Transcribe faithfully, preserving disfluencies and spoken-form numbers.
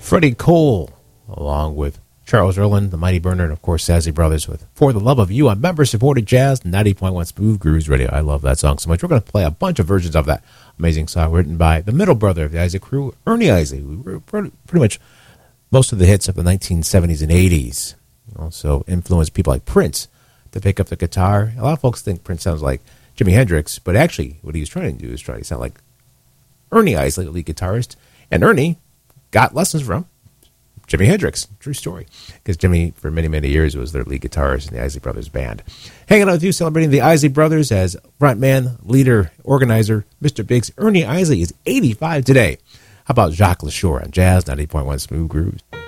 Freddie Cole, along with Charles Erlin, the Mighty Burner, and of course Sassy Brothers with For the Love of You on member-supported jazz, ninety point one Smooth Grooves Radio. I love that song so much. We're going to play a bunch of versions of that amazing song written by the middle brother of the Isley crew, Ernie Isley. We wrote pretty much most of the hits of the nineteen seventies and eighties. Also influenced people like Prince to pick up the guitar. A lot of folks think Prince sounds like Jimi Hendrix, but actually what he was trying to do is trying to sound like Ernie Isley, the lead guitarist. And Ernie got lessons from Jimi Hendrix. True story. Because Jimi, for many, many years, was their lead guitarist in the Isley Brothers band. Hanging out with you, celebrating the Isley Brothers as frontman, leader, organizer, Mister Biggs. Ernie Isley is eighty-five today. How about Jacques LaShore on Jazz ninety point one Smooth Grooves?